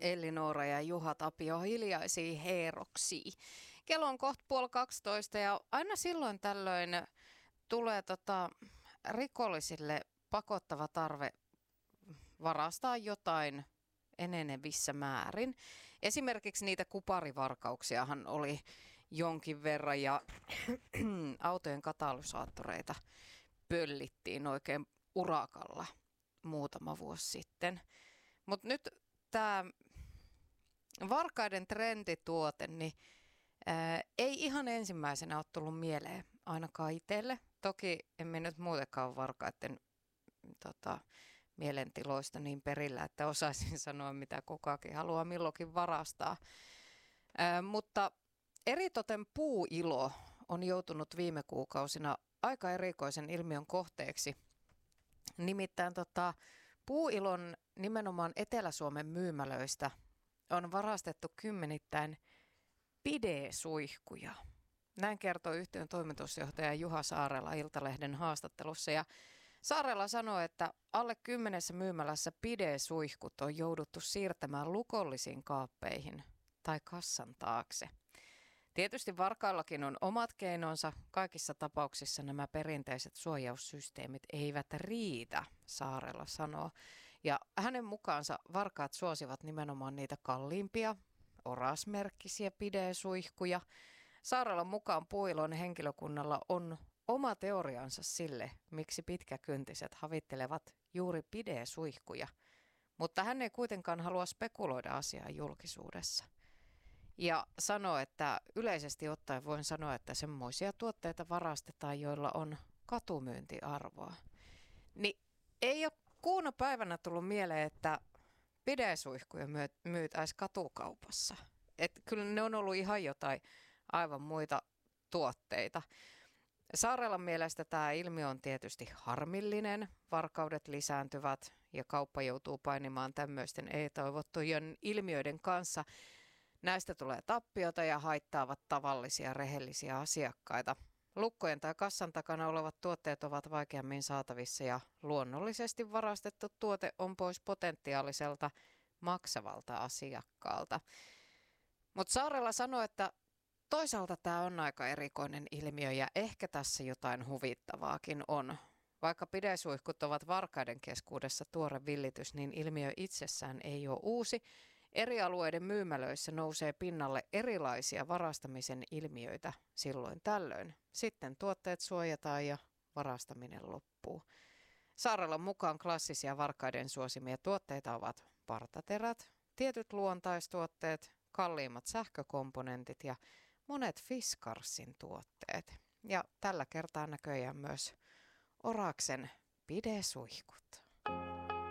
Elli-Noora ja Juha Tapio hiljaisia heeroksia. Kello on kohta 11:30 ja aina silloin tällöin tulee rikollisille pakottava tarve varastaa jotain enenevissä määrin. Esimerkiksi niitä kuparivarkauksiahan oli jonkin verran ja autojen katalysaattoreita pöllittiin oikein urakalla muutama vuosi sitten. Mutta nyt tämä varkaiden trendituote niin, ei ihan ensimmäisenä ole tullut mieleen ainakaan itselle. Toki emme nyt muutenkaan ole varkaiden mielentiloista niin perillä, että osaisin sanoa, mitä kukakin haluaa milloinkin varastaa. Mutta eritoten puuilo on joutunut viime kuukausina aika erikoisen ilmiön kohteeksi. Nimittäin puuilon nimenomaan Etelä-Suomen myymälöistä on varastettu kymmenittäin pidesuihkuja. Näin kertoi yhtiön toimitusjohtaja Juha Saarela Iltalehden haastattelussa. Ja Saarela sanoi, että alle 10 myymälässä pidesuihkut on jouduttu siirtämään lukollisiin kaappeihin tai kassan taakse. Tietysti varkaillakin on omat keinonsa. Kaikissa tapauksissa nämä perinteiset suojaussysteemit eivät riitä, Saarela sanoo. Ja hänen mukaansa varkaat suosivat nimenomaan niitä kalliimpia, orasmerkkisiä pidesuihkuja. Saarelan mukaan puuilon henkilökunnalla on oma teoriansa sille, miksi pitkäkyntiset havittelevat juuri pidesuihkuja. Mutta hän ei kuitenkaan halua spekuloida asiaa julkisuudessa. Ja sanoo, että yleisesti ottaen voin sanoa, että semmoisia tuotteita varastetaan, joilla on katumyyntiarvoa. Niin ei ole kuuna päivänä tullut mieleen, että pidesuihkuja myytäisiin katukaupassa. Että kyllä ne on ollut ihan jotain aivan muita tuotteita. Saarelan mielestä tämä ilmiö on tietysti harmillinen. Varkaudet lisääntyvät ja kauppa joutuu painimaan tämmöisten ei-toivottujen ilmiöiden kanssa. Näistä tulee tappiota ja haittaavat tavallisia rehellisiä asiakkaita. Lukkojen tai kassan takana olevat tuotteet ovat vaikeammin saatavissa ja luonnollisesti varastettu tuote on pois potentiaaliselta maksavalta asiakkaalta. Mutta Saarela sanoi, että toisaalta tämä on aika erikoinen ilmiö ja ehkä tässä jotain huvittavaakin on. Vaikka pidesuihkut ovat varkaiden keskuudessa tuore villitys, niin ilmiö itsessään ei ole uusi. Eri alueiden myymälöissä nousee pinnalle erilaisia varastamisen ilmiöitä silloin tällöin. Sitten tuotteet suojataan ja varastaminen loppuu. Saarelan mukaan klassisia varkaiden suosimia tuotteita ovat partaterät, tietyt luontaistuotteet, kalliimmat sähkökomponentit ja monet Fiskarsin tuotteet. Ja tällä kertaa näköjään myös Oraksen pidesuihkut.